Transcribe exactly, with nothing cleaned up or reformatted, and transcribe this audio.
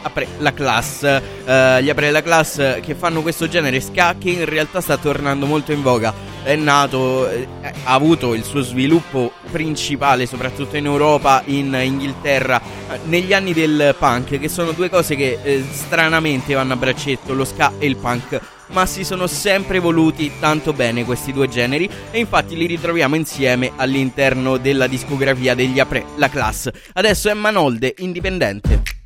Après la Classe. Uh, gli Après la Classe che fanno questo genere ska che in realtà sta tornando molto in voga. È nato, eh, ha avuto il suo sviluppo principale soprattutto in Europa, in Inghilterra, eh, negli anni del punk, che sono due cose che eh, stranamente vanno a braccetto, lo ska e il punk, ma si sono sempre voluti tanto bene questi due generi, e infatti li ritroviamo insieme all'interno della discografia degli Après la Classe. Adesso è Manolde, Indipendente.